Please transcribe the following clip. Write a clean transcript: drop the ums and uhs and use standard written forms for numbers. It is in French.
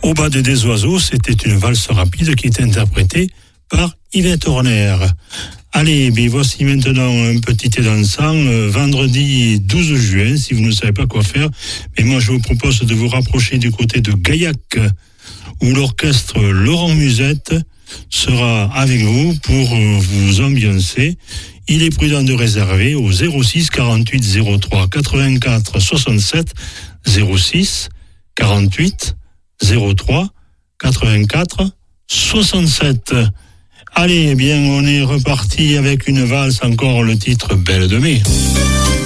Au bas des oiseaux, c'était une valse rapide qui était interprétée par Yvette Horner. Allez, mais voici maintenant un petit dansant, vendredi 12 juin, si vous ne savez pas quoi faire. Mais moi, je vous propose de vous rapprocher du côté de Gaillac, où l'orchestre Laurent Musette sera avec vous pour vous ambiancer. Il est prudent de réserver au 06 48 03 84 67 06 48 03 84 67. Allez, bien, on est reparti avec une valse, encore le titre Belle de mai.